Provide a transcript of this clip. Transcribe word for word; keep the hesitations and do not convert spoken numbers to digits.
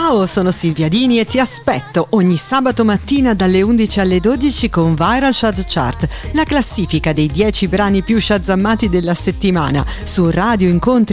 Ciao, sono Silvia Dini e ti aspetto ogni sabato mattina dalle undici alle dodici con Viral Shaz Chart, la classifica dei dieci brani più shazammati della settimana su Radio Incontri